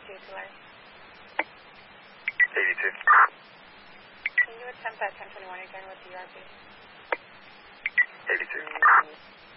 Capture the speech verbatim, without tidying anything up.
two to learn. eighty-two. Can you attempt that ten twenty-one again with D R B? eighty-two.